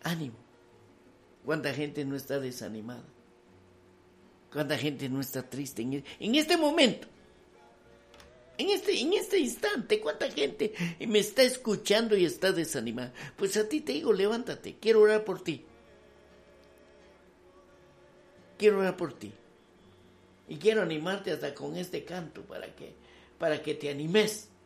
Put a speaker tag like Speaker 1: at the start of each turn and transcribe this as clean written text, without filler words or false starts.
Speaker 1: ánimo. ¿Cuánta gente no está desanimada? ¿Cuánta gente no está triste en este momento? En este instante, ¿cuánta gente me está escuchando y está desanimada? Pues a ti te digo, levántate, quiero orar por ti. Quiero orar por ti. Y quiero animarte hasta con este canto para que te animes.